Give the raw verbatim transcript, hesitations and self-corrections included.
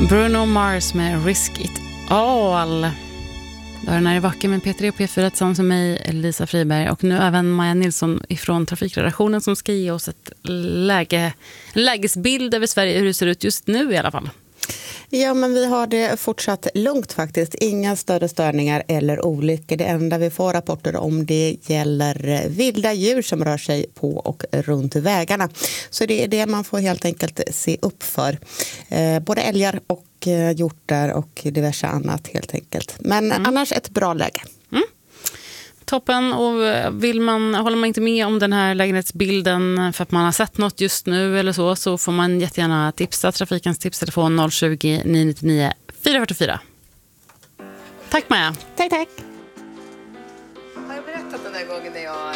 Bruno Mars med Risk It All. Dörren är vacker med P tre och P fyra tillsammans med mig, Lisa Friberg, och nu även Maja Nilsson ifrån trafikredaktionen som ska ge oss ett läge, en lägesbild över Sverige, hur det ser ut just nu i alla fall. Ja, men vi har det fortsatt lugnt faktiskt. Inga större störningar eller olyckor. Det enda vi får rapporter om det gäller vilda djur som rör sig på och runt vägarna. Så det är det man får helt enkelt se upp för. Eh, både älgar och eh, hjortar och diverse annat helt enkelt. Men mm. annars ett bra läge. Mm. Toppen, och vill man, håller man inte med om den här lägenhetsbilden för att man har sett något just nu eller så, så får man jättegärna tipsa. Trafikens tipstelefon noll tjugo, nio nio nio, fyra fyra fyra. Tack Maja. Tack, tack. Har jag berättat den där gången när jag